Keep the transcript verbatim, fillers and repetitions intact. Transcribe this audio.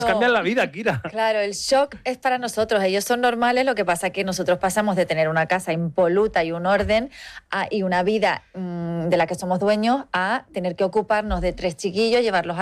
cambian la vida, Kira. Claro, el shock es para nosotros. Ellos son normales, lo que pasa es que nosotros pasamos de tener una casa impoluta y un orden a, y una vida mmm, de la que somos dueños a tener que ocuparnos de tres chiquillos, llevarlos a